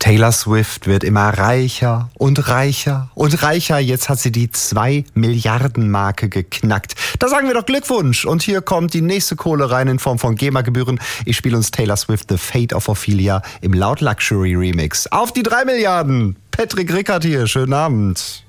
Taylor Swift wird immer reicher und reicher und reicher. Jetzt hat sie die 2-Milliarden-Marke geknackt. Da sagen wir doch Glückwunsch. Und hier kommt die nächste Kohle rein in Form von GEMA-Gebühren. Ich spiele uns Taylor Swift The Fate of Ophelia im Loud Luxury Remix. Auf die 3 Milliarden! Patrick Rickert hier, schönen Abend.